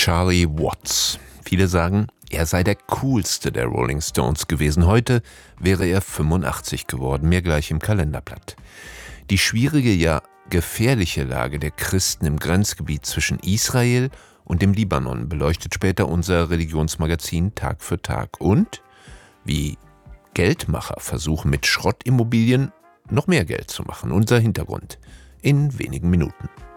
Charlie Watts. Viele sagen, er sei der coolste der Rolling Stones gewesen. Heute wäre er 85 geworden, mehr gleich im Kalenderblatt. Die schwierige, ja gefährliche Lage der Christen im Grenzgebiet zwischen Israel und dem Libanon beleuchtet später unser Religionsmagazin Tag für Tag. Und wie Geldmacher versuchen, mit Schrottimmobilien noch mehr Geld zu machen. Unser Hintergrund in wenigen Minuten.